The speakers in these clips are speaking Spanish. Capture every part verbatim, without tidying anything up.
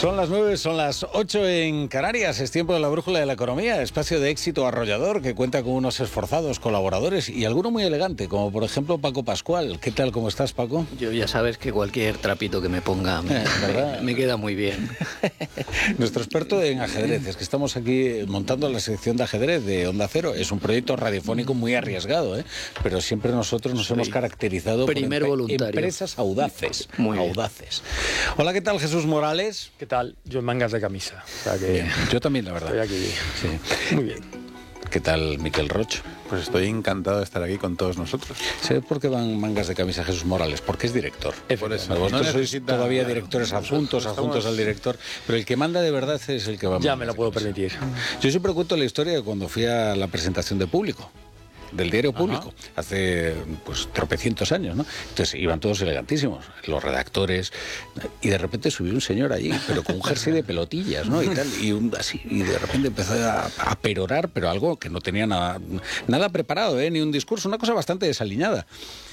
Son las nueve, son las ocho en Canarias. Es tiempo de la brújula de la economía, espacio de éxito arrollador que cuenta con unos esforzados colaboradores y alguno muy elegante, como por ejemplo Paco Pascual. ¿Qué tal? ¿Cómo estás, Paco? Yo ya sabes que cualquier trapito que me ponga me, Eh, ¿verdad? me queda muy bien. Nuestro experto en ajedrez. Es que estamos aquí montando la sección de ajedrez de Onda Cero. Es un proyecto radiofónico muy arriesgado, ¿eh? Pero siempre nosotros nos Soy hemos caracterizado primer por empe- voluntario. empresas audaces. Muy bien. audaces. Hola, ¿qué tal, Jesús Morales? ¿Qué tal? Yo en mangas de camisa. O sea que Bien. Yo también, la verdad. estoy aquí. Sí. Muy bien. ¿Qué tal, Miquel Roch? Pues estoy encantado de estar aquí con todos nosotros. ¿Sabes por qué van mangas de camisa Jesús Morales? Porque es director. Por eso. Vosotros No sois necesita- todavía directores adjuntos, Estamos- adjuntos al director, pero el que manda de verdad es el que va. Ya mangas me lo de puedo camisa. permitir. Yo siempre cuento la historia de cuando fui a la presentación de Público, del diario Público, hace pues tropecientos años, ¿no? Entonces iban todos elegantísimos, los redactores, y de repente subió un señor allí, pero con un jersey de pelotillas, ¿no? Y tal, y un, así, y de repente empezó a, a perorar, pero algo que no tenía nada, nada preparado, ¿eh? Ni un discurso, una cosa bastante desaliñada.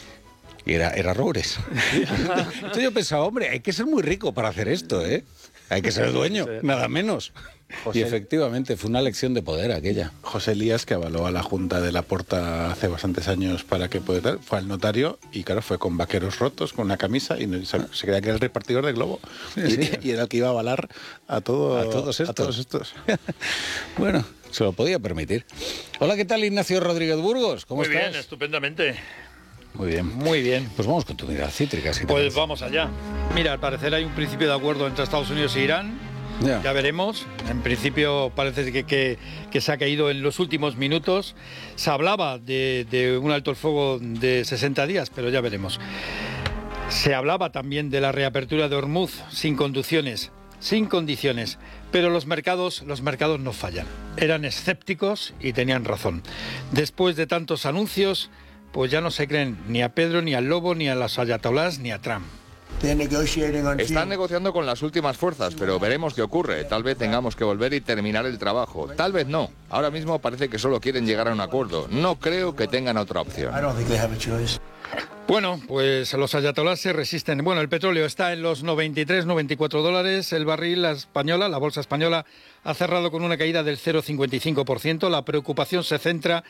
Y era, era Roures. Entonces yo pensaba, hombre, hay que ser muy rico para hacer esto, ¿eh? Hay que ser dueño, nada menos. José. Y efectivamente, fue una lección de poder aquella. José Elías, que avaló a la Junta de la Porta hace bastantes años para que pudiera, fue al notario y claro, fue con vaqueros rotos, con una camisa y no- se, se creía que era el repartidor de Globo. Sí, y, sí. y era el que iba a avalar a, todo, A todos estos. A todos estos. Bueno, se lo podía permitir. Hola, ¿qué tal, Ignacio Rodríguez Burgos? ¿Cómo Muy estás? bien, estupendamente. Muy bien. Muy bien. Pues vamos con tu mirada cítrica. Si te Pues parece. vamos allá. Mira, al parecer hay un principio de acuerdo entre Estados Unidos e Irán. Ya. Ya veremos. En principio parece que, que, que se ha caído en los últimos minutos. Se hablaba de, de un alto el fuego de sesenta días, pero ya veremos. Se hablaba también de la reapertura de Hormuz sin conducciones, sin condiciones. Pero los mercados, los mercados no fallan. Eran escépticos y tenían razón. Después de tantos anuncios, pues ya no se creen ni a Pedro, ni al Lobo, ni a los ayatolás, ni a Trump. Están negociando con las últimas fuerzas, pero veremos qué ocurre. Tal vez tengamos que volver y terminar el trabajo. Tal vez no. Ahora mismo parece que solo quieren llegar a un acuerdo. No creo que tengan otra opción. Bueno, pues los ayatolás se resisten. Bueno, el petróleo está en los noventa y tres, noventa y cuatro dólares. El barril, la española, la bolsa española, ha cerrado con una caída del cero coma cincuenta y cinco por ciento. La preocupación se centra...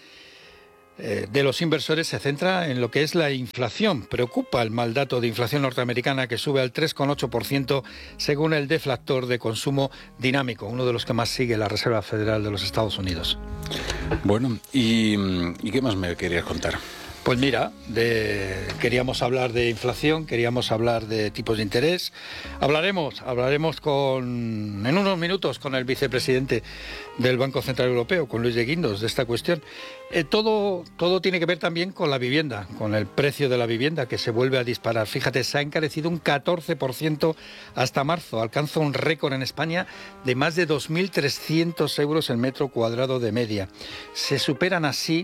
Eh, de los inversores se centra en lo que es la inflación. Preocupa el mal dato de inflación norteamericana que sube al tres coma ocho por ciento según el deflactor de consumo dinámico, uno de los que más sigue la Reserva Federal de los Estados Unidos. Bueno, ¿y, ¿y qué más me querías contar? Pues mira, de, queríamos hablar de inflación, queríamos hablar de tipos de interés. Hablaremos, hablaremos con, en unos minutos con el vicepresidente del Banco Central Europeo, con Luis de Guindos, de esta cuestión. Eh, todo, todo tiene que ver también con la vivienda, con el precio de la vivienda que se vuelve a disparar. Fíjate, se ha encarecido un catorce por ciento hasta marzo. Alcanza un récord en España de más de dos mil trescientos euros el metro cuadrado de media. Se superan así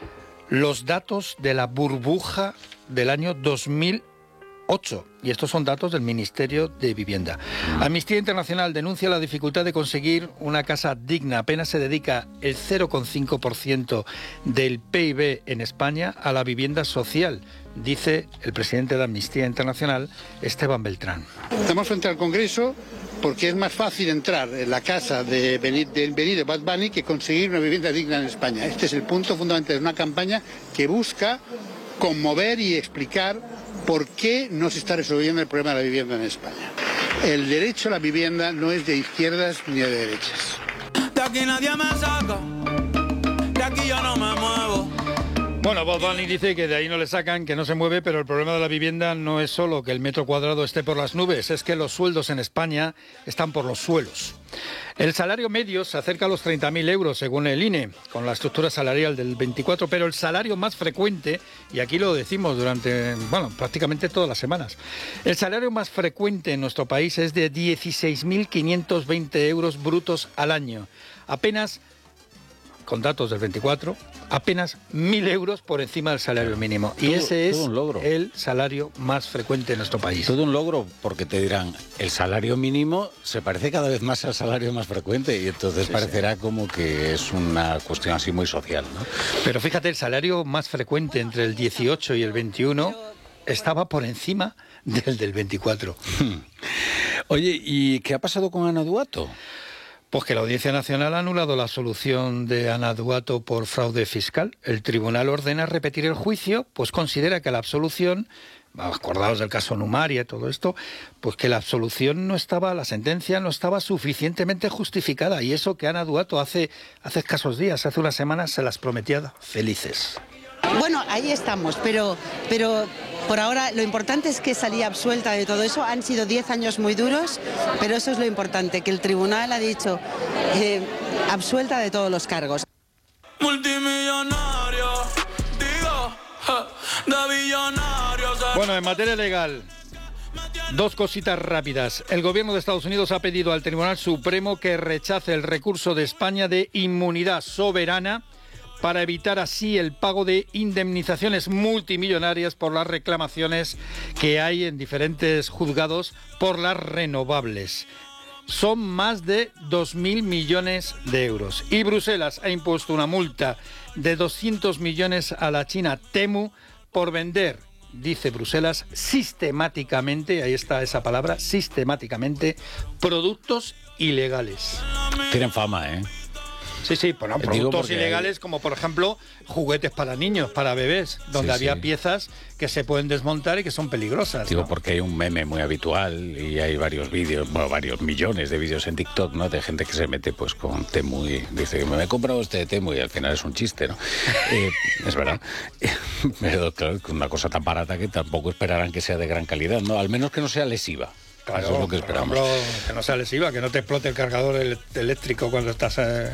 los datos de la burbuja del año dos mil ocho. Y estos son datos del Ministerio de Vivienda. Amnistía Internacional denuncia la dificultad de conseguir una casa digna. Apenas se dedica el cero coma cinco por ciento del P I B en España a la vivienda social, dice el presidente de Amnistía Internacional, Esteban Beltrán. Estamos frente al Congreso porque es más fácil entrar en la casa de Benito Bad Bunny que conseguir una vivienda digna en España. Este es el punto fundamental de una campaña que busca conmover y explicar por qué no se está resolviendo el problema de la vivienda en España. El derecho a la vivienda no es de izquierdas ni de derechas. De aquí nadie me saca, de aquí yo no me muevo. Bueno, Bad Bunny dice que de ahí no le sacan, que no se mueve, pero el problema de la vivienda no es solo que el metro cuadrado esté por las nubes, es que los sueldos en España están por los suelos. El salario medio se acerca a los treinta mil euros, según el I N E, con la estructura salarial del veinticuatro, pero el salario más frecuente, y aquí lo decimos durante, bueno, prácticamente todas las semanas, el salario más frecuente en nuestro país es de dieciséis mil quinientos veinte euros brutos al año. Apenas, con datos del veinticuatro, apenas mil euros por encima del salario mínimo. Y Todo- ese es todo un logro. el salario más frecuente en nuestro país. Todo un logro, porque te dirán, el salario mínimo se parece cada vez más al salario más frecuente y entonces Sí, parecerá como que es una cuestión así muy social, ¿no? Pero fíjate, el salario más frecuente entre el dieciocho y el veintiuno estaba por encima del del veinticuatro. Oye, ¿y qué ha pasado con Ana Duato? Pues que la Audiencia Nacional ha anulado la solución de Ana Duato por fraude fiscal. El tribunal ordena repetir el juicio, pues considera que la absolución, acordados del caso Numaria y todo esto, pues que la absolución no estaba, la sentencia no estaba suficientemente justificada. Y eso que Ana Duato hace, hace escasos días, hace unas semanas, se las prometía felices. Bueno, ahí estamos, pero, pero por ahora lo importante es que salí absuelta de todo eso. Han sido diez años muy duros, pero eso es lo importante, que el tribunal ha dicho eh, absuelta de todos los cargos. Multimillonario, digo, de billonarios. Bueno, en materia legal, dos cositas rápidas. El gobierno de Estados Unidos ha pedido al Tribunal Supremo que rechace el recurso de España de inmunidad soberana para evitar así el pago de indemnizaciones multimillonarias por las reclamaciones que hay en diferentes juzgados por las renovables. Son más de dos mil millones de euros. Y Bruselas ha impuesto una multa de doscientos millones a la China Temu por vender, dice Bruselas, sistemáticamente, ahí está esa palabra, sistemáticamente, productos ilegales. Tienen fama, ¿eh? Sí, sí, bueno, Digo productos ilegales hay... como, por ejemplo, juguetes para niños, para bebés, donde sí, había sí. piezas que se pueden desmontar y que son peligrosas. Digo, ¿no? porque hay un meme muy habitual y hay varios vídeos, bueno, varios millones de vídeos en TikTok, ¿no? De gente que se mete pues con Temu y dice, me he comprado este Temu y al final es un chiste, ¿no? eh, es verdad. Pero claro, una cosa tan barata que tampoco esperarán que sea de gran calidad, ¿no? Al menos que no sea lesiva. Claro, eso es lo que esperamos. Por ejemplo, que no sea lesiva, que no te explote el cargador el- eléctrico cuando estás eh,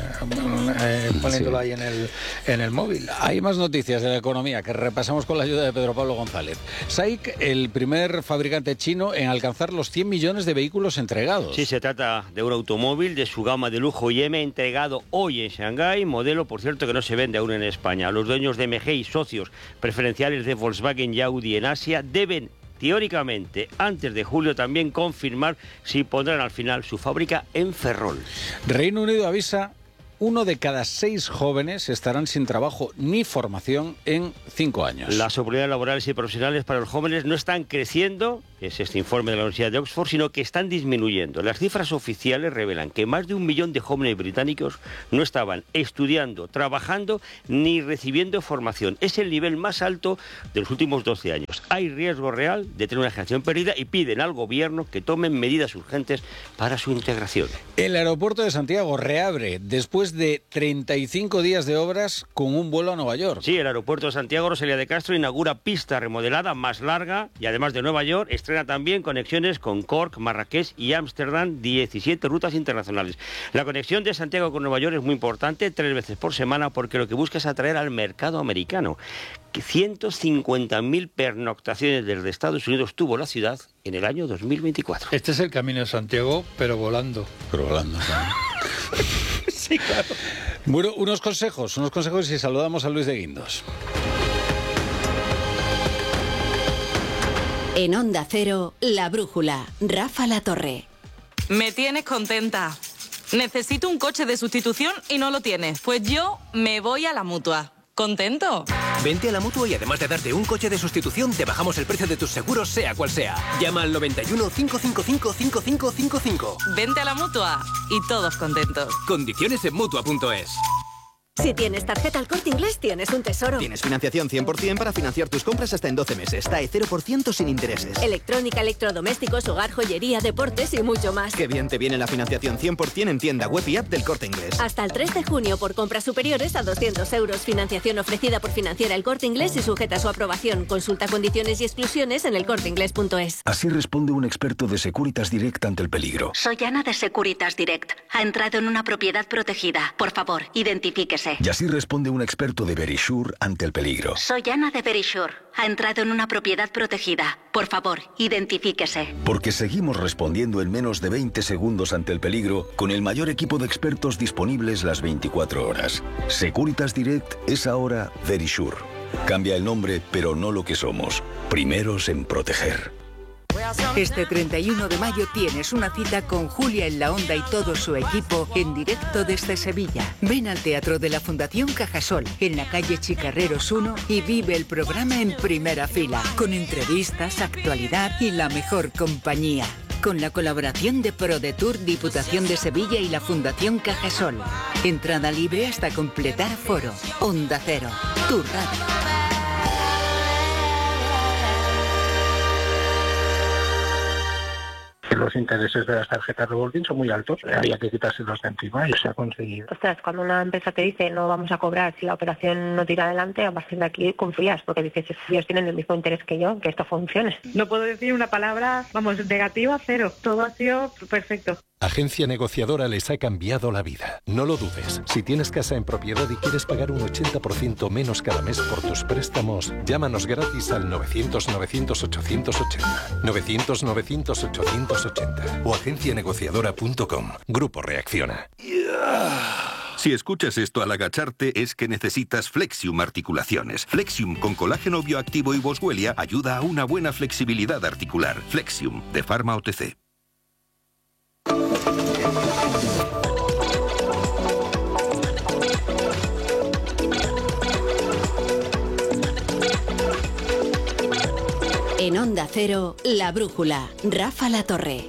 eh, poniéndolo Sí. ahí en el, en el móvil. Hay más noticias de la economía que repasamos con la ayuda de Pedro Pablo González. S A I C, el primer fabricante chino en alcanzar los cien millones de vehículos entregados. Sí, se trata de un automóvil de su gama de lujo I M entregado hoy en Shanghái, modelo, por cierto, que no se vende aún en España. Los dueños de M G y socios preferenciales de Volkswagen y Audi en Asia deben, teóricamente, antes de julio también confirmar si pondrán al final su fábrica en Ferrol. Reino Unido avisa, uno de cada seis jóvenes estarán sin trabajo ni formación en cinco años. Las oportunidades laborales y profesionales para los jóvenes no están creciendo, es este informe de la Universidad de Oxford, sino que están disminuyendo. Las cifras oficiales revelan que más de un millón de jóvenes británicos no estaban estudiando, trabajando ni recibiendo formación. Es el nivel más alto de los últimos doce años. Hay riesgo real de tener una generación perdida y piden al gobierno que tomen medidas urgentes para su integración. El aeropuerto de Santiago reabre después de treinta y cinco días de obras con un vuelo a Nueva York. Sí, el aeropuerto de Santiago Rosalía de Castro inaugura pista remodelada más larga y además de Nueva York estrena también conexiones con Cork, Marrakech y Ámsterdam, diecisiete rutas internacionales. La conexión de Santiago con Nueva York es muy importante, tres veces por semana, porque lo que busca es atraer al mercado americano. ciento cincuenta mil pernoctaciones desde Estados Unidos tuvo la ciudad en el año dos mil veinticuatro. Este es el Camino de Santiago, pero volando. Pero volando. Sí, claro. Bueno, unos consejos, unos consejos y saludamos a Luis de Guindos. En Onda Cero, La Brújula, Rafa La Torre. Me tienes contenta. Necesito un coche de sustitución y no lo tienes. Pues yo me voy a la Mutua. ¿Contento? Vente a la Mutua y además de darte un coche de sustitución, te bajamos el precio de tus seguros, sea cual sea. Llama al noventa y uno, cinco cinco cinco, cinco cinco cinco cinco. Vente a la Mutua y todos contentos. Condiciones en Mutua punto es. Si tienes tarjeta El Corte Inglés, tienes un tesoro. Tienes financiación cien por ciento para financiar tus compras hasta en doce meses. T A E cero por ciento sin intereses. Electrónica, electrodomésticos, hogar, joyería, deportes y mucho más. Qué bien te viene la financiación cien por ciento en tienda web y app del Corte Inglés. Hasta el tres de junio por compras superiores a doscientos euros. Financiación ofrecida por Financiera El Corte Inglés y sujeta a su aprobación. Consulta condiciones y exclusiones en el corte inglés punto es. Así responde un experto de Securitas Direct ante el peligro. Soy Ana de Securitas Direct. Ha entrado en una propiedad protegida. Por favor, identifíquese. Y así responde un experto de Verisure ante el peligro. Soy Ana de Verisure. Ha entrado en una propiedad protegida. Por favor, identifíquese. Porque seguimos respondiendo en menos de veinte segundos ante el peligro con el mayor equipo de expertos disponibles las veinticuatro horas. Securitas Direct es ahora Verisure. Cambia el nombre, pero no lo que somos. Primeros en proteger. Este treinta y uno de mayo tienes una cita con Julia en la Onda y todo su equipo en directo desde Sevilla. Ven al Teatro de la Fundación Cajasol, en la calle Chicarreros uno, y vive el programa en primera fila, con entrevistas, actualidad y la mejor compañía. con la colaboración de ProDetour, Diputación de Sevilla y la Fundación Cajasol. Entrada libre hasta completar aforo. Onda Cero, tu radio. Los intereses de las tarjetas revolving son muy altos, había que quitárselos de encima y se ha conseguido. Ostras, cuando una empresa te dice no vamos a cobrar si la operación no tira adelante, a partir de aquí confías, porque dices, ellos tienen el mismo interés que yo, que esto funcione. No puedo decir una palabra, vamos, negativa, cero. Todo ha sido perfecto. Agencia Negociadora les ha cambiado la vida. No lo dudes. Si tienes casa en propiedad y quieres pagar un ochenta por ciento menos cada mes por tus préstamos, llámanos gratis al novecientos novecientos ochocientos ochenta. novecientos novecientos ochocientos ochenta o agencia negociadora punto com. Grupo Reacciona. Si escuchas esto al agacharte es que necesitas Flexium Articulaciones. Flexium con colágeno bioactivo y boswellia ayuda a una buena flexibilidad articular. Flexium, de Pharma O T C. En Onda Cero, La Brújula, Rafa La Torre.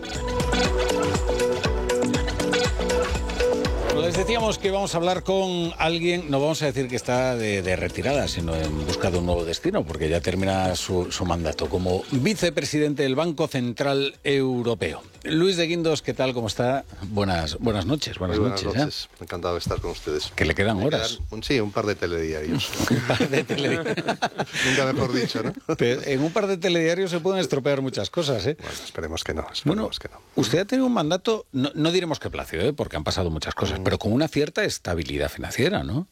Les decíamos que vamos a hablar con alguien, no vamos a decir que está de, de retirada, sino en busca de un nuevo destino, porque ya termina su, su mandato como vicepresidente del Banco Central Europeo. Luis de Guindos, ¿qué tal? ¿Cómo está? Buenas, buenas noches. Buenas, buenas noches. noches. ¿eh? Encantado de estar con ustedes. Que le quedan Me horas. Quedan un, sí, un par de telediarios. un par de telediarios. Nunca mejor dicho, ¿no? Pero en un par de telediarios se pueden estropear muchas cosas, ¿eh? Bueno, esperemos que no. Esperemos bueno, que no. Usted ha tenido un mandato, no, no diremos que plácido, ¿eh? Porque han pasado muchas cosas, mm. pero con una cierta estabilidad financiera, ¿no?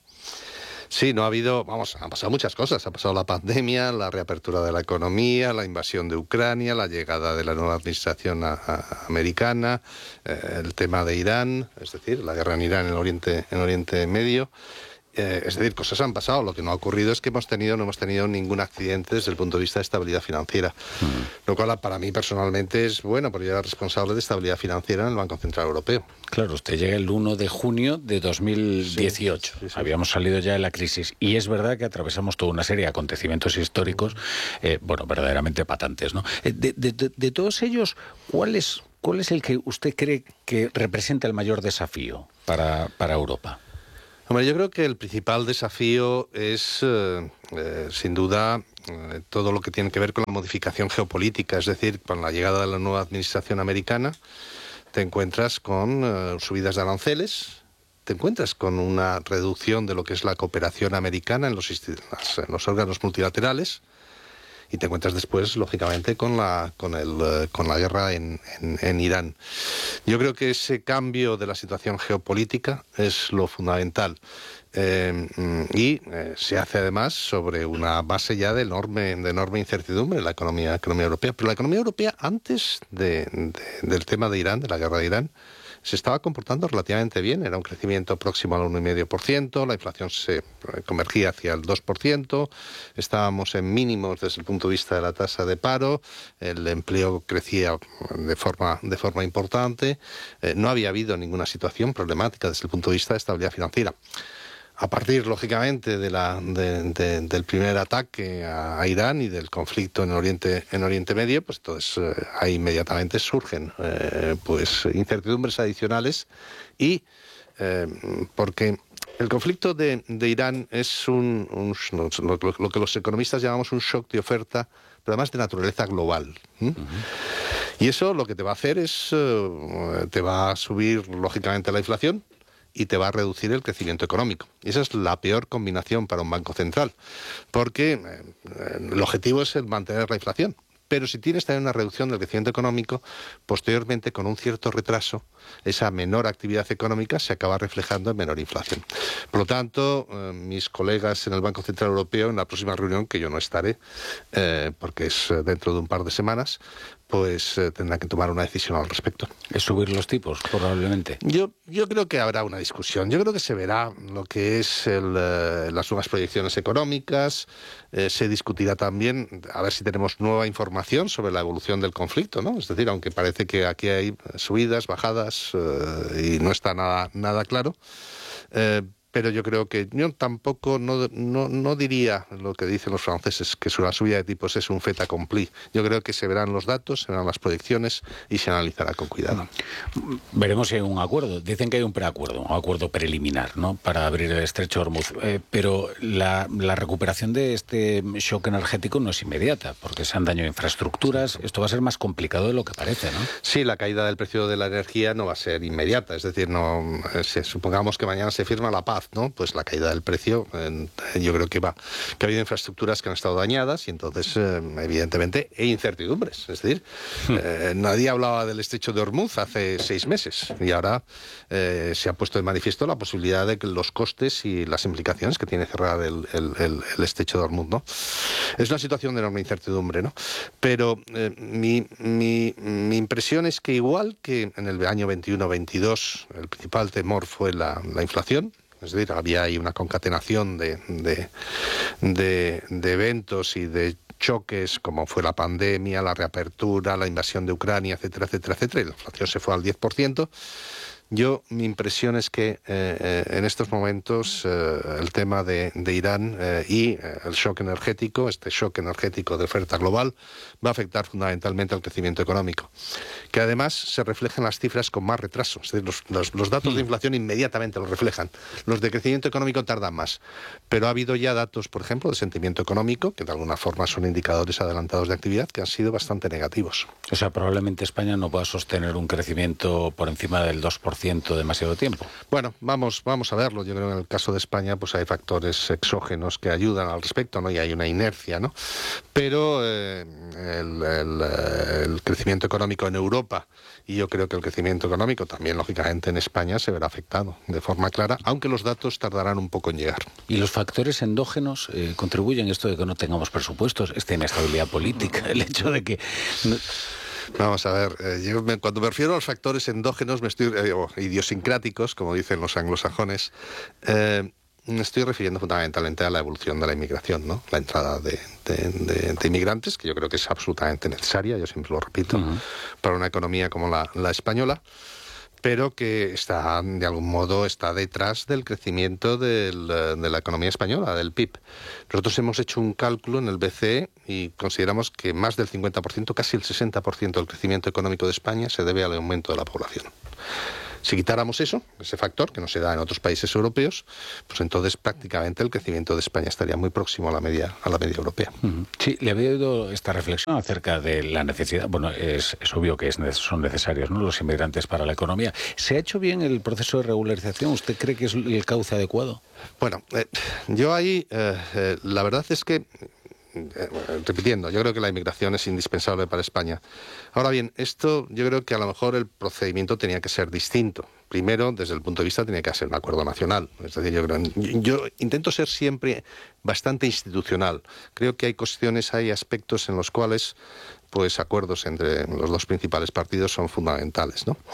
Sí, no ha habido, vamos, han pasado muchas cosas. Ha pasado la pandemia, la reapertura de la economía, la invasión de Ucrania, la llegada de la nueva administración a, a, americana, eh, el tema de Irán, es decir, la guerra en Irán en el Oriente, en Oriente Medio. Eh, es decir, cosas han pasado. Lo que no ha ocurrido es que hemos tenido, no hemos tenido ningún accidente desde el punto de vista de estabilidad financiera. Mm. Lo cual para mí personalmente es bueno, porque yo era responsable de estabilidad financiera en el Banco Central Europeo. Claro, usted llega el uno de junio de dos mil dieciocho. Sí, sí, sí. Habíamos salido ya de la crisis. Y es verdad que atravesamos toda una serie de acontecimientos históricos, eh, bueno, verdaderamente patentes, ¿no? De, de, de, de todos ellos, ¿cuál es, ¿cuál es el que usted cree que representa el mayor desafío para, para Europa? Hombre, yo creo que el principal desafío es, eh, eh, sin duda, eh, todo lo que tiene que ver con la modificación geopolítica, es decir, con la llegada de la nueva administración americana, te encuentras con eh, subidas de aranceles, te encuentras con una reducción de lo que es la cooperación americana en los, en los órganos multilaterales, y te encuentras después, lógicamente, con la, con el, con la guerra en, en, en Irán. Yo creo que ese cambio de la situación geopolítica es lo fundamental. Eh, y eh, se hace además sobre una base ya de enorme, de enorme incertidumbre en la economía, economía europea. Pero la economía europea, antes de, de, del tema de Irán, de la guerra de Irán, se estaba comportando relativamente bien. Era un crecimiento próximo al uno coma cinco por ciento, la inflación se convergía hacia el dos por ciento, estábamos en mínimos desde el punto de vista de la tasa de paro, el empleo crecía de forma, de forma importante, eh, no había habido ninguna situación problemática desde el punto de vista de estabilidad financiera. A partir, lógicamente, de la, de, de, del primer ataque a, a Irán y del conflicto en Oriente, en Oriente Medio, pues entonces eh, ahí inmediatamente surgen eh, pues incertidumbres adicionales y eh, porque el conflicto de, de Irán es un, un lo, lo que los economistas llamamos un shock de oferta, pero además de naturaleza global. ¿Mm? Uh-huh. Y eso lo que te va a hacer es, eh, te va a subir, lógicamente, la inflación, y te va a reducir el crecimiento económico. Y esa es la peor combinación para un banco central, porque eh, el objetivo es el mantener la inflación. Pero si tienes también una reducción del crecimiento económico, posteriormente, con un cierto retraso, esa menor actividad económica se acaba reflejando en menor inflación. Por lo tanto, eh, mis colegas en el Banco Central Europeo, en la próxima reunión, que yo no estaré, eh, porque es dentro de un par de semanas, pues eh, tendrán que tomar una decisión al respecto. ¿Es subir los tipos, probablemente? Yo, yo creo que habrá una discusión. Yo creo que se verá lo que es el, eh, las nuevas proyecciones económicas, eh, se discutirá también a ver si tenemos nueva información sobre la evolución del conflicto, ¿no? Es decir, aunque parece que aquí hay subidas, bajadas, eh, y no está nada, nada claro, eh, pero yo creo que yo tampoco no, no, no diría lo que dicen los franceses, que la subida de tipos es un fait accompli. Yo creo que se verán los datos, se verán las proyecciones y se analizará con cuidado. Veremos si hay un acuerdo. Dicen que hay un preacuerdo, un acuerdo preliminar, ¿no?, para abrir el estrecho de Hormuz. Eh, pero la, la recuperación de este shock energético no es inmediata, porque se han dañado infraestructuras. Esto va a ser más complicado de lo que parece, ¿no? Sí, la caída del precio de la energía no va a ser inmediata. Es decir, no eh, supongamos que mañana se firma la paz, ¿no? Pues la caída del precio, eh, yo creo que va, que ha habido infraestructuras que han estado dañadas y entonces, eh, evidentemente, hay incertidumbres. Es decir, eh, nadie hablaba del estrecho de Hormuz hace seis meses y ahora eh, se ha puesto de manifiesto la posibilidad de que los costes y las implicaciones que tiene cerrar el, el, el, el estrecho de Hormuz, ¿no? Es una situación de enorme incertidumbre, ¿no? Pero eh, mi, mi, mi impresión es que igual que en el año veintiuno veintidós el principal temor fue la, la inflación. Es decir, había ahí una concatenación de, de, de, de eventos y de choques como fue la pandemia, la reapertura, la invasión de Ucrania, etcétera, etcétera, etcétera, y la inflación se fue al diez por ciento. Yo, mi impresión es que eh, eh, en estos momentos eh, el tema de, de Irán eh, y eh, el shock energético, este shock energético de oferta global, va a afectar fundamentalmente al crecimiento económico, que además se refleja en las cifras con más retraso. Es decir, los, los, los datos de inflación inmediatamente lo reflejan. Los de crecimiento económico tardan más. Pero ha habido ya datos, por ejemplo, de sentimiento económico, que de alguna forma son indicadores adelantados de actividad, que han sido bastante negativos. O sea, probablemente España no pueda sostener un crecimiento por encima del dos por ciento demasiado tiempo. Bueno, vamos, vamos a verlo. Yo creo que en el caso de España pues hay factores exógenos que ayudan al respecto, ¿no? Y hay una inercia, ¿no? Pero eh, el, el, el crecimiento económico en Europa, y yo creo que el crecimiento económico también, lógicamente, en España se verá afectado de forma clara, aunque los datos tardarán un poco en llegar. ¿Y los factores endógenos eh, contribuyen a esto de que no tengamos presupuestos, esta inestabilidad política, el hecho de que... No... Vamos a ver, eh, yo me, cuando me refiero a los factores endógenos, me estoy, eh, o idiosincráticos, como dicen los anglosajones, eh, me estoy refiriendo fundamentalmente a la evolución de la inmigración, ¿no? La entrada de, de, de, de inmigrantes, que yo creo que es absolutamente necesaria, yo siempre lo repito, uh-huh. para una economía como la, la española, pero que está, de algún modo, está detrás del crecimiento del, de la economía española, del P I B. Nosotros hemos hecho un cálculo en el B C E y consideramos que más del cincuenta por ciento, casi el sesenta por ciento del crecimiento económico de España se debe al aumento de la población. Si quitáramos eso, ese factor, que no se da en otros países europeos, pues entonces prácticamente el crecimiento de España estaría muy próximo a la media, a la media europea. Sí, le había oído esta reflexión acerca de la necesidad. Bueno, es, es obvio que es, son necesarios, ¿no?, los inmigrantes para la economía. ¿Se ha hecho bien el proceso de regularización? ¿Usted cree que es el cauce adecuado? Bueno, eh, yo ahí, eh, eh, la verdad es que, Eh, repitiendo, yo creo que la inmigración es indispensable para España. Ahora bien, esto yo creo que a lo mejor el procedimiento tenía que ser distinto. Primero, desde el punto de vista, tenía que ser un acuerdo nacional. Es decir, yo, creo, yo, yo intento ser siempre bastante institucional. Creo que hay cuestiones, hay aspectos en los cuales pues acuerdos entre los dos principales partidos son fundamentales, ¿no?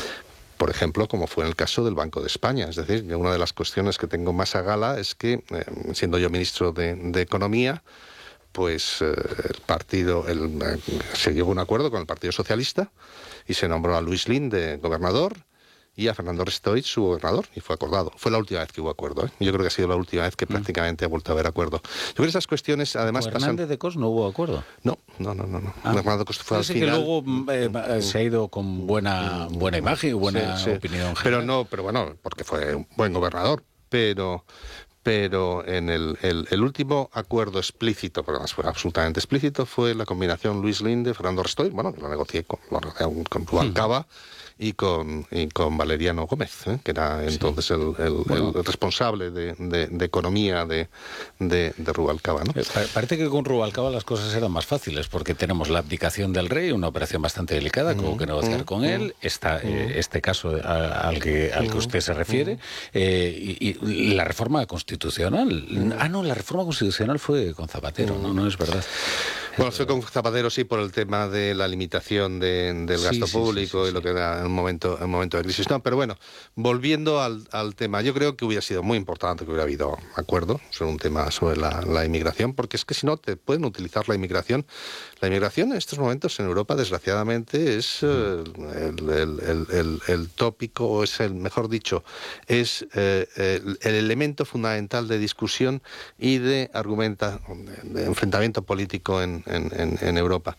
Por ejemplo, como fue en el caso del Banco de España. Es decir, una de las cuestiones que tengo más a gala es que, eh, siendo yo ministro de, de Economía, pues eh, el partido, el, eh, se llegó a un acuerdo con el Partido Socialista y se nombró a Luis Linde gobernador y a Fernando Restoy su gobernador, y fue acordado. Fue la última vez que hubo acuerdo, ¿eh? Yo creo que ha sido la última vez que prácticamente ha vuelto a haber acuerdo. Yo creo que esas cuestiones además ¿Con pasan... Hernández de Cos no hubo acuerdo? No, no, no, no. no. Ah. Fernando Cos fue al sí, final... que luego eh, se ha ido con buena, buena imagen y buena sí, sí. opinión general. Pero no, pero bueno, porque fue un buen gobernador, pero... Pero en el, el, el último acuerdo explícito, porque además fue absolutamente explícito, fue la combinación Luis Linde, Fernando Restoy, bueno, que lo negocié con, lo negocié con Rubalcaba y con, y con Valeriano Gómez, ¿eh? que era entonces sí. el, el, bueno. el responsable de, de, de economía de, de, de Rubalcaba, ¿no? Parece que con Rubalcaba las cosas eran más fáciles, porque tenemos la abdicación del rey, una operación bastante delicada, como que negociar con él, está eh, este caso a, al, que, al que usted se refiere, eh, y, y la reforma constitucional. Ah, no, la reforma constitucional fue con Zapatero, no, no es verdad. Bueno, estoy con Zapatero sí por el tema de la limitación de, del gasto sí, sí, público sí, sí, y lo que era el momento, el momento de crisis. No, pero bueno, volviendo al, al tema, yo creo que hubiera sido muy importante que hubiera habido acuerdo sobre un tema sobre la, la inmigración, porque es que si no te pueden utilizar la inmigración. La inmigración en estos momentos en Europa, desgraciadamente, es eh, el, el, el, el, el tópico, o es el, mejor dicho, es eh, el, el elemento fundamental de discusión y de argumenta, de enfrentamiento político en, en, en Europa.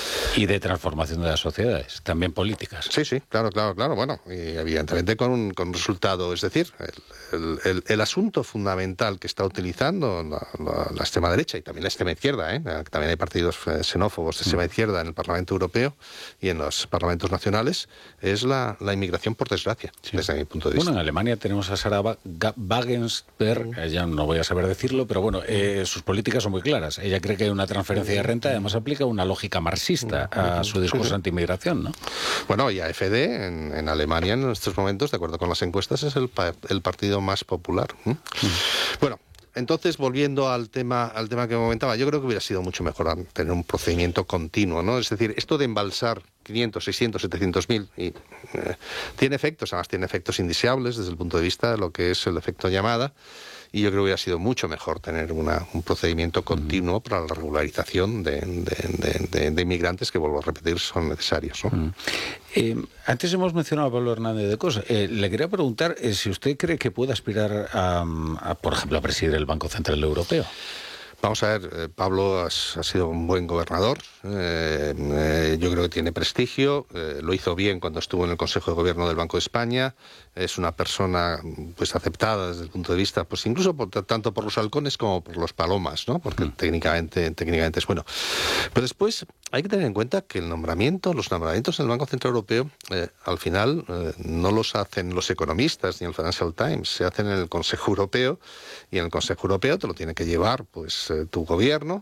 Y de transformación de las sociedades, también políticas. Sí, sí, claro, claro, claro. Bueno, y evidentemente con un, con un resultado, es decir, el, el, el, el asunto fundamental que está utilizando la, la, la extrema derecha y también la extrema izquierda, ¿eh? También hay partidos xenófobos de extrema izquierda en el Parlamento Europeo y en los parlamentos nacionales, es la, la inmigración por desgracia, sí. Desde mi punto de vista. Bueno, en Alemania tenemos a Sarah Wagenknecht, ella no voy a saber decirlo, pero bueno, eh, sus políticas son muy claras. Ella cree que hay una transferencia de renta y además aplica una lógica marxista a su discurso anti-inmigración, ¿no? Bueno, y A F D en, en Alemania en estos momentos, de acuerdo con las encuestas, es el, el partido más popular. ¿Mm? Mm. Bueno, entonces, volviendo al tema al tema que comentaba, yo creo que hubiera sido mucho mejor tener un procedimiento continuo, ¿no? Es decir, esto de embalsar quinientos, seiscientos, setecientos mil y, eh, tiene efectos, además tiene efectos indeseables desde el punto de vista de lo que es el efecto llamada, y yo creo que hubiera sido mucho mejor tener una, un procedimiento continuo para la regularización de, de, de, de, de inmigrantes que, vuelvo a repetir, son necesarios, ¿no? Mm. Eh, antes hemos mencionado a Pablo Hernández de Cos. Eh, le quería preguntar eh, si usted cree que puede aspirar a, a, por ejemplo, a presidir el Banco Central Europeo. Vamos a ver, eh, Pablo ha, ha sido un buen gobernador, eh, eh, yo creo que tiene prestigio, eh, lo hizo bien cuando estuvo en el Consejo de Gobierno del Banco de España, es una persona pues aceptada desde el punto de vista, pues incluso por, tanto por los halcones como por los palomas, ¿no? Porque mm. técnicamente, técnicamente es bueno. Pero después hay que tener en cuenta que el nombramiento, los nombramientos en el Banco Central Europeo, eh, al final eh, no los hacen los economistas ni el Financial Times, se hacen en el Consejo Europeo, y en el Consejo Europeo te lo tiene que llevar pues eh, tu gobierno,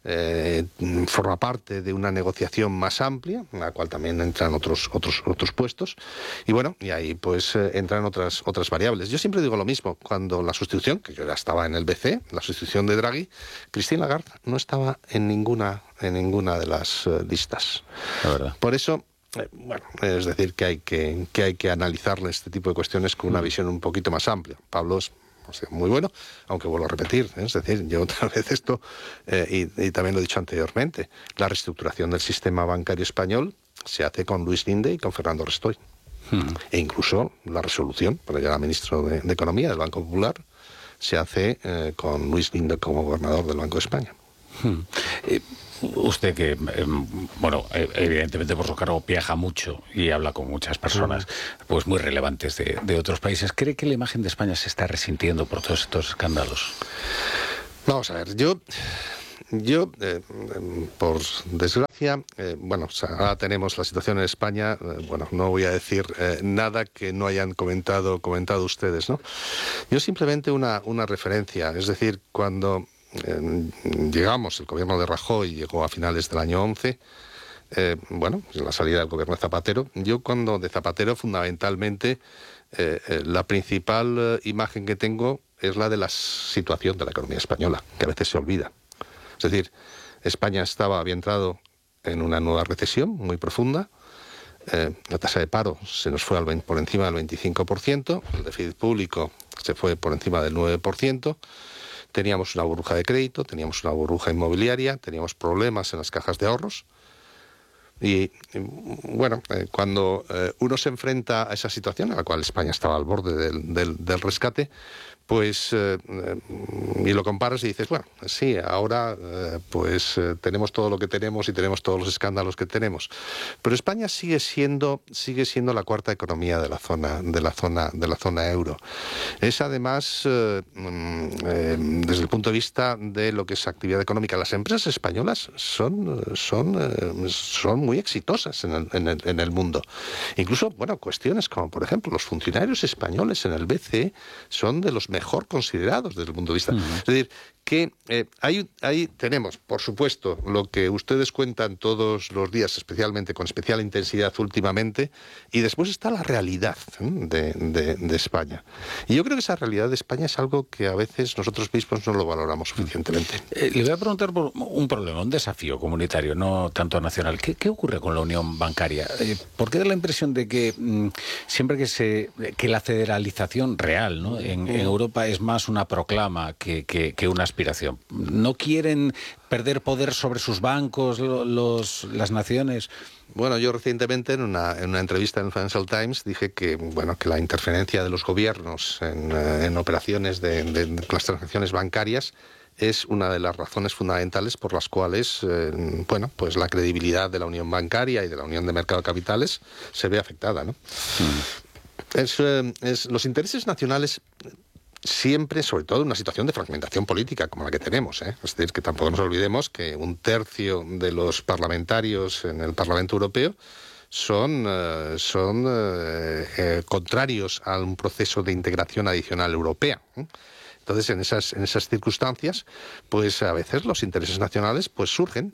eh, forma parte de una negociación más amplia, en la cual también entran otros otros otros puestos, y bueno, y ahí pues eh, entran otras otras variables. Yo siempre digo lo mismo, cuando la sustitución, que yo ya estaba en el B C E, la sustitución de Draghi, Christine Lagarde no estaba en ninguna en ninguna de las uh, listas. La verdad. Por eso, eh, bueno, es decir, que hay que, que hay que analizarle este tipo de cuestiones con una visión un poquito más amplia. Pablo es, o sea, muy bueno, aunque vuelvo a repetir, ¿eh? Es decir, yo otra vez esto, eh, y, y también lo he dicho anteriormente, la reestructuración del sistema bancario español se hace con Luis Linde y con Fernando Restoy. Hmm. E incluso la resolución para llegar a ministro de, de Economía del Banco Popular se hace eh, con Luis Linde como gobernador del Banco de España. Hmm. Eh, usted que, eh, bueno, eh, evidentemente por su cargo viaja mucho y habla con muchas personas pues muy relevantes de, de otros países, ¿cree que la imagen de España se está resintiendo por todos estos escándalos? Vamos a ver, yo... Yo, eh, por desgracia, eh, bueno, o sea, ahora tenemos la situación en España, eh, bueno, no voy a decir eh, nada que no hayan comentado comentado ustedes, ¿no? Yo simplemente una, una referencia, es decir, cuando eh, llegamos, el gobierno de Rajoy llegó a finales del año once, eh, bueno, la salida del gobierno de Zapatero, yo cuando de Zapatero fundamentalmente eh, eh, la principal eh, imagen que tengo es la de la situación de la economía española, que a veces se olvida. Es decir, España estaba, había entrado en una nueva recesión muy profunda, eh, la tasa de paro se nos fue al veinte, por encima del veinticinco por ciento, el déficit público se fue por encima del nueve por ciento, teníamos una burbuja de crédito, teníamos una burbuja inmobiliaria, teníamos problemas en las cajas de ahorros, y, y bueno, eh, cuando eh, uno se enfrenta a esa situación, a la cual España estaba al borde del, del, del rescate, pues, eh, y lo comparas y dices, bueno, sí, ahora eh, pues eh, tenemos todo lo que tenemos y tenemos todos los escándalos que tenemos. Pero España sigue siendo, sigue siendo la cuarta economía de la zona, de la zona, de la zona euro. Es además, eh, eh, desde el punto de vista de lo que es actividad económica, las empresas españolas son, son, eh, son muy exitosas en el, en, el, en el mundo. Incluso, bueno, cuestiones como, por ejemplo, los funcionarios españoles en el B C E son de los mejor considerados desde el punto de vista. Uh-huh. Es decir, que eh, ahí, ahí tenemos, por supuesto, lo que ustedes cuentan todos los días, especialmente con especial intensidad últimamente, y después está la realidad ¿eh? de, de, de España. Y yo creo que esa realidad de España es algo que a veces nosotros mismos no lo valoramos suficientemente. Eh, le voy a preguntar por un problema, un desafío comunitario, no tanto nacional. ¿Qué, qué ocurre con la unión bancaria? Eh, ¿Por qué da la impresión de que mmm, siempre que se que la federalización real, ¿no? en, en Europa es más una proclama que, que, que una aspiración? ¿No quieren perder poder sobre sus bancos, los, las naciones? Bueno, yo recientemente en una, en una entrevista en el Financial Times dije que, bueno, que la interferencia de los gobiernos en, en operaciones de, de, de las transacciones bancarias es una de las razones fundamentales por las cuales, eh, bueno, pues la credibilidad de la unión bancaria y de la unión de mercado de capitales se ve afectada, ¿no? Mm. Es, eh, es, los intereses nacionales siempre, sobre todo en una situación de fragmentación política como la que tenemos, ¿eh? Es decir, que tampoco nos olvidemos que un tercio de los parlamentarios en el Parlamento Europeo son, uh, son uh, eh, contrarios a un proceso de integración adicional europea, ¿eh? Entonces, en esas, en esas circunstancias, pues a veces los intereses nacionales pues surgen.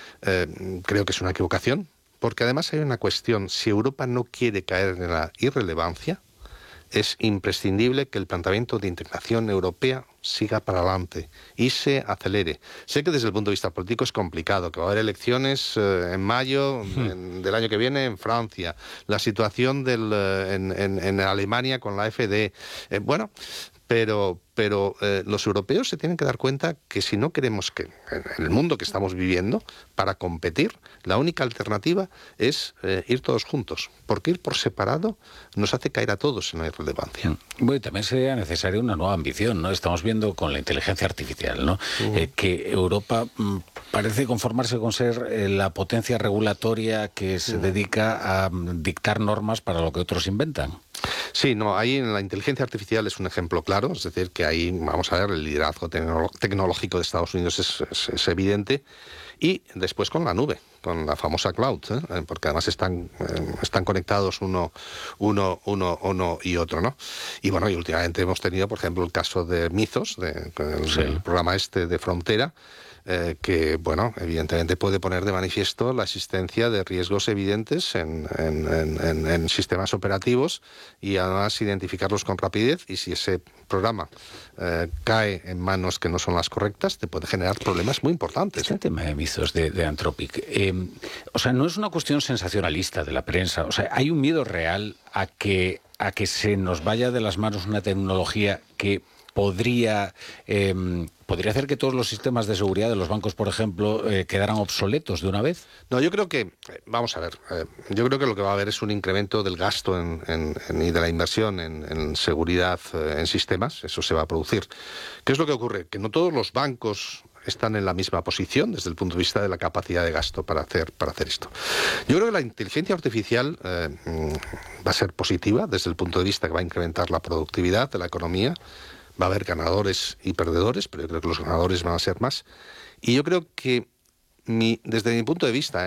Eh, creo que es una equivocación, porque además hay una cuestión: si Europa no quiere caer en la irrelevancia, es imprescindible que el planteamiento de integración europea siga para adelante y se acelere. Sé que desde el punto de vista político es complicado, que va a haber elecciones eh, en mayo hmm. en, del año que viene en Francia, la situación del, eh, en, en, en Alemania con la F D. Eh, bueno, pero, pero eh, los europeos se tienen que dar cuenta que si no queremos que, en el mundo que estamos viviendo, para competir, la única alternativa es eh, ir todos juntos, porque ir por separado nos hace caer a todos en la irrelevancia. Bueno, y también sería necesaria una nueva ambición, ¿no? Estamos viendo con la inteligencia artificial, ¿no? Uh-huh. Eh, que Europa mm, parece conformarse con ser eh, la potencia regulatoria que se uh-huh. dedica a mm, dictar normas para lo que otros inventan. Sí, no, ahí en la inteligencia artificial es un ejemplo claro, es decir, que ahí, vamos a ver, el liderazgo tecno- tecnológico de Estados Unidos es, es, es evidente, y después con la nube, con la famosa cloud, ¿eh? Porque además están, eh, están conectados uno, uno, uno, uno y otro, ¿no? Y bueno, y últimamente hemos tenido, por ejemplo, el caso de Mythos, de, el, sí. el programa este de Frontera, Eh, que, bueno, evidentemente puede poner de manifiesto la existencia de riesgos evidentes en, en, en, en sistemas operativos y además identificarlos con rapidez, y si ese programa eh, cae en manos que no son las correctas, te puede generar problemas muy importantes. Este ¿eh? tema de Mythos de, de Anthropic, eh, o sea, no es una cuestión sensacionalista de la prensa, o sea, hay un miedo real a que, a que se nos vaya de las manos una tecnología que podría eh, podría hacer que todos los sistemas de seguridad de los bancos, por ejemplo, eh, quedaran obsoletos de una vez. No, yo creo que, vamos a ver, eh, yo creo que lo que va a haber es un incremento del gasto en, en, en, y de la inversión en, en seguridad eh, en sistemas, eso se va a producir. ¿Qué es lo que ocurre? Que no todos los bancos están en la misma posición desde el punto de vista de la capacidad de gasto para hacer, para hacer esto. Yo creo que la inteligencia artificial eh, va a ser positiva desde el punto de vista que va a incrementar la productividad de la economía. Va a haber ganadores y perdedores, pero yo creo que los ganadores van a ser más. Y yo creo que, mi, desde mi punto de vista,